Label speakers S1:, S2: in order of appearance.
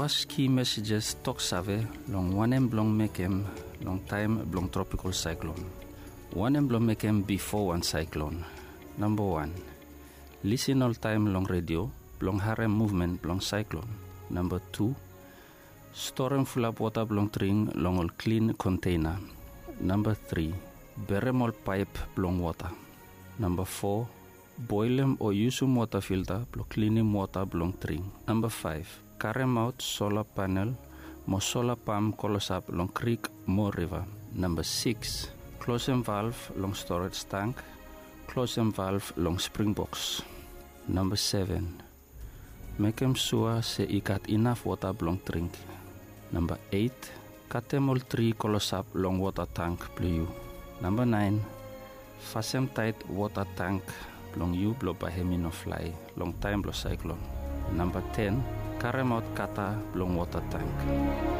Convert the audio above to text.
S1: was key messages talk save long one blong mekem long time blong tropical cyclone. One blong mekem before one cyclone. Number 1. Listen all time long radio blong harem movement blong cyclone. Number 2. Store and full up water blong tring long all clean container. Number 3. Beremol pipe blong water. Number 4. Boil them or use some water filter blong cleaning water blong tring. Number 5. Carry out solar panel mo solar pump colos up long creek mo river. Number 6. Close and valve long storage tank. Close and valve long spring box. Number 7. Make them sure say you got enough water blong drink. Number 8. Cut them all 3 colos up long water tank blue. Number 9. Fasten tight water tank blong you blow by hemino fly long time blow cyclone. Number 10. Carry out kata blong water tank.